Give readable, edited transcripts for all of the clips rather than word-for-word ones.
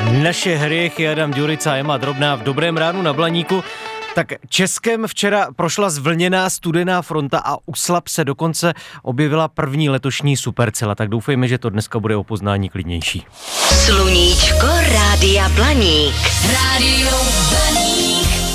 Naše hriechy Adam Ďurica a Emma Drobná v Dobrém ránu na Blaníku. Tak Českem včera prošla zvlněná studená fronta a u Slap se dokonce objevila první letošní supercela, tak doufejme, že to dneska bude o poznání klidnější. Sluníčko Rádia Blaník. Rádio Blaník.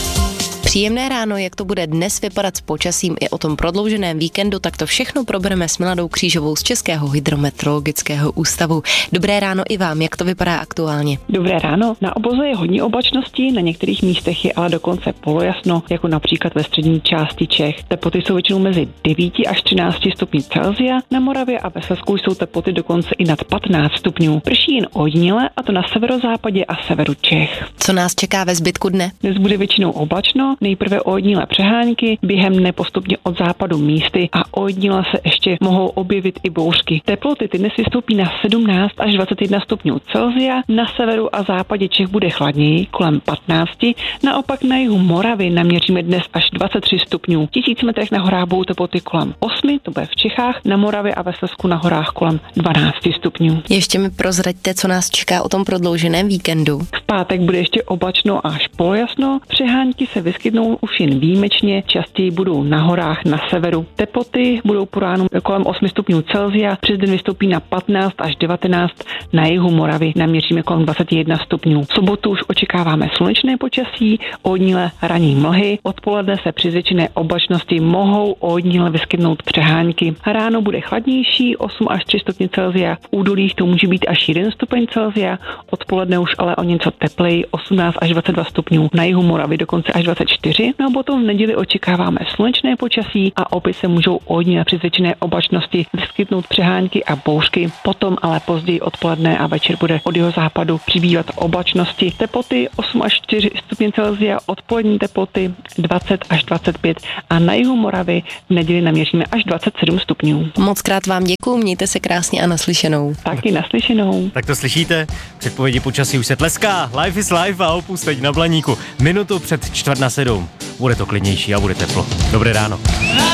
Příjemné ráno, jak to bude dnes vypadat s počasím i o tom prodlouženém víkendu, tak to všechno probereme s Miladou Křížovou z Českého hydrometeorologického ústavu. Dobré ráno i vám, jak to vypadá aktuálně? Dobré ráno. Na obloze je hodně oblačnosti, na některých místech je ale dokonce polojasno, jako například ve střední části Čech. Teploty jsou většinou mezi 9 až 13 stupni Celsia, na Moravě a ve Slezsku jsou teploty dokonce i nad 15 stupňů. Prší jen ojediněle, a to na severozápadě a severu Čech. Co nás čeká ve zbytku dne? Dnes bude většinou oblačno, nejprve ojedinělé přehánky, během dne postupně od západu místy a ojediněle se ještě mohou objevit i bouřky. Teploty dnes vystoupí na 17 až 21 stupňů Celsia, na severu a západě Čech bude chladněji, kolem 15, naopak na jihu Moravy naměříme dnes až 23 stupňů. V 1000 metrech na horách budou teploty kolem 8, to bude v Čechách, na Moravě a ve Slezsku na horách kolem 12 stupňů. Ještě mi prozraďte, co nás čeká o tom prodlouženém víkendu. V pátek bude ještě oblačno až polojasno, přehánky se vyskytnou už jen výjimečně, častěji budou na horách na severu. Teploty budou po ránu kolem 8 stupňů Celsia, přes den vystoupí na 15 až 19, na jihu Moravy naměříme kolem 21 stupňů. V sobotu už očekáváme slunečné počasí, ojedinělé ranní mlhy, odpoledne se při zvětšené oblačnosti mohou ojediněle vyskytnout přehánky. Ráno bude chladnější, 8 až 3 stupně Celsia, v údolích to může být až 1 stupeň Celsia, odpoledne už ale o něco tepleji, 18 až 22 stupňů, na jihu Moravy dokonce až 24. No a potom v neděli očekáváme slunečné počasí a opět se můžou ojediněle při zvětšené oblačnosti vyskytnout přehánky a bouřky. Potom ale později odpoledne a večer bude od jeho západu přibývat oblačnosti. Teploty 8 až 4 stupně Celsia, odpolední teploty 20 až 25 a na jihu Moravy v neděli naměříme až 27 stupňů. Moc krát vám děkuju, mějte se krásně a naslyšenou. Taky naslyšenou. Tak to slyšíte? Předpovědi počasí už se tleská. Life is life a Opus teď na Blaníku. Minutu před 6:45. Bude to klidnější a bude teplo. Dobré ráno.